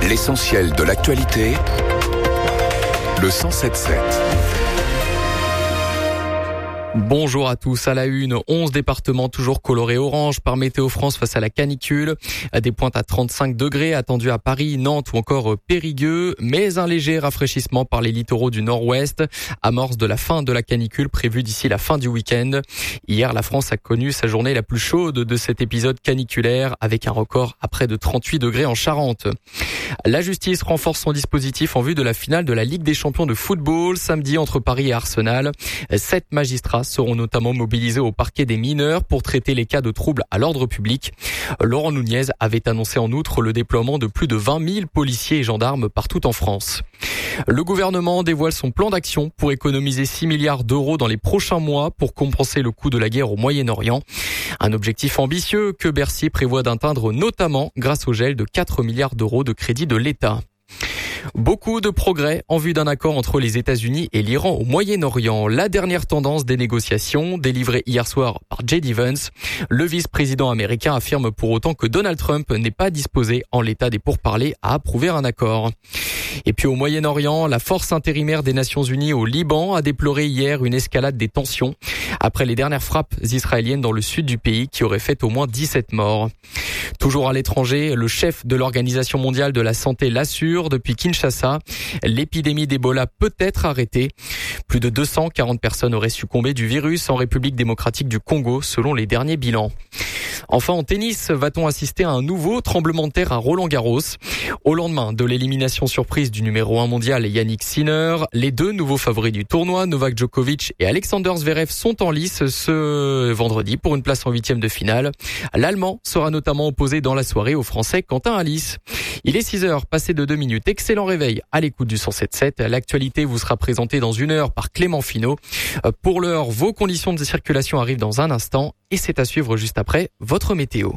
L'essentiel de l'actualité, le 107.7. Bonjour à tous. À la une, 11 départements toujours colorés orange par Météo France face à la canicule. Des pointes à 35 degrés attendues à Paris, Nantes ou encore Périgueux, mais un léger rafraîchissement par les littoraux du nord-ouest. Amorce de la fin de la canicule prévue d'ici la fin du week-end. Hier, la France a connu sa journée la plus chaude de cet épisode caniculaire avec un record à près de 38 degrés en Charente. La justice renforce son dispositif en vue de la finale de la Ligue des champions de football samedi entre Paris et Arsenal. 7 magistrats seront notamment mobilisés au parquet des mineurs pour traiter les cas de troubles à l'ordre public. Laurent Nunez avait annoncé en outre le déploiement de plus de 20 000 policiers et gendarmes partout en France. Le gouvernement dévoile son plan d'action pour économiser 6 milliards d'euros dans les prochains mois pour compenser le coût de la guerre au Moyen-Orient. Un objectif ambitieux que Bercy prévoit d'atteindre notamment grâce au gel de 4 milliards d'euros de crédits de l'État. Beaucoup de progrès en vue d'un accord entre les États-Unis et l'Iran au Moyen-Orient. La dernière tendance des négociations, délivrée hier soir par J.D. Vance. Le vice-président américain affirme pour autant que Donald Trump n'est pas disposé, en l'état des pourparlers, à approuver un accord. Et puis au Moyen-Orient, la force intérimaire des Nations Unies au Liban a déploré hier une escalade des tensions après les dernières frappes israéliennes dans le sud du pays qui auraient fait au moins 17 morts. Toujours à l'étranger, le chef de l'Organisation mondiale de la santé l'assure depuis Kinshasa, l'épidémie d'Ebola peut être arrêtée. Plus de 240 personnes auraient succombé du virus en République démocratique du Congo selon les derniers bilans. Enfin, en tennis, va-t-on assister à un nouveau tremblement de terre à Roland-Garros? Au lendemain de l'élimination surprise du numéro 1 mondial Yannick Sinner, les deux nouveaux favoris du tournoi, Novak Djokovic et Alexander Zverev, sont en lice ce vendredi pour une place en 8e de finale. L'Allemand sera notamment opposé dans la soirée au Français Quentin Halys. Il est 6h, passé de 2 minutes. Excellent réveil à l'écoute du 107.7. L'actualité vous sera présentée dans 1 heure par Clément Finot. Pour l'heure, vos conditions de circulation arrivent dans un instant et c'est à suivre juste après votre météo.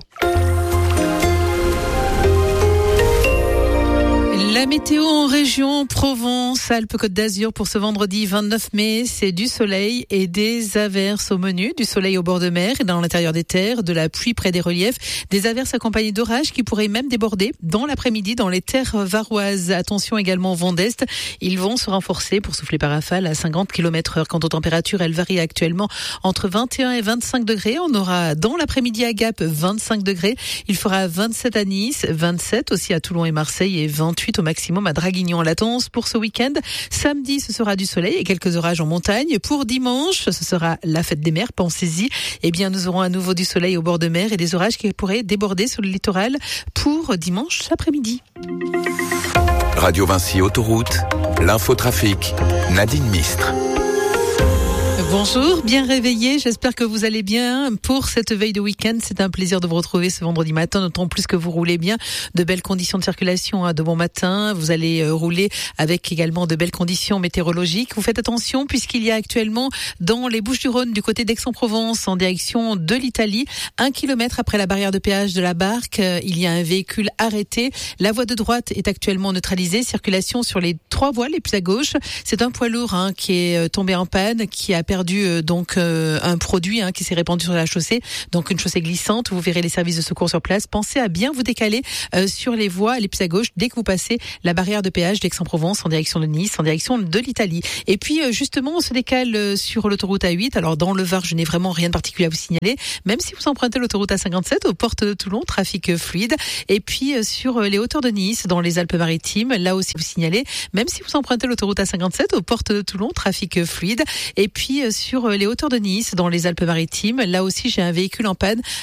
La météo en région Provence, Alpes-Côte d'Azur pour ce vendredi 29 mai, c'est du soleil et des averses au menu, du soleil au bord de mer et dans l'intérieur des terres, de la pluie près des reliefs, des averses accompagnées d'orages qui pourraient même déborder dans l'après-midi dans les terres varoises. Attention également au vent d'est, ils vont se renforcer pour souffler par rafale à 50 km/h. Quant aux températures, elles varient actuellement entre 21 et 25 degrés. On aura dans l'après-midi à Gap 25 degrés, il fera 27 à Nice, 27 aussi à Toulon et Marseille et 28 au maximum à Draguignan. La tendance pour ce week-end, samedi ce sera du soleil et quelques orages en montagne. Pour dimanche, ce sera la fête des mers, pensez-y. Eh bien, nous aurons à nouveau du soleil au bord de mer et des orages qui pourraient déborder sur le littoral pour dimanche après-midi. Radio Vinci Autoroute, l'infotrafic, Nadine Mistre. Bonjour, bien réveillé, j'espère que vous allez bien pour cette veille de week-end. C'est un plaisir de vous retrouver ce vendredi matin, d'autant plus que vous roulez bien, de belles conditions de circulation, de bon matin. Vous allez rouler avec également de belles conditions météorologiques. Vous faites attention puisqu'il y a actuellement dans les Bouches-du-Rhône, du côté d'Aix-en-Provence, en direction de l'Italie, 1 kilomètre après la barrière de péage de la Barque, il y a un véhicule arrêté. La voie de droite est actuellement neutralisée, circulation sur les 3 voies les plus à gauche. C'est un poids lourd qui est tombé en panne, qui a perdu un produit qui s'est répandu sur la chaussée, donc une chaussée glissante. Vous verrez les services de secours sur place. Pensez à bien vous décaler sur les voies les plus à gauche dès que vous passez la barrière de péage d'Aix-en-Provence en direction de Nice, en direction de l'Italie. Et puis justement, on se décale sur l'autoroute A8. Alors dans le Var, je n'ai vraiment rien de particulier à vous signaler, même si vous empruntez l'autoroute A57 aux portes de Toulon, trafic fluide. Et puis sur les hauteurs de Nice, dans les Alpes-Maritimes, là aussi vous signalez, même si vous empruntez l'autoroute A57 aux portes de Toulon, trafic fluide. Et puis sur les hauteurs de Nice, dans les Alpes-Maritimes, là aussi j'ai un véhicule en panne